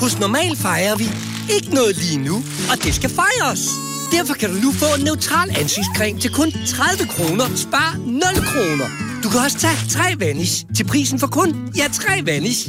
Hos Normal fejrer vi ikke noget lige nu, og det skal fejres. Derfor kan du nu få en neutral ansigtscreme til kun 30 kroner. Spar 0 kroner. Du kan også tage 3 Vanish til prisen for kun 3 Vanish.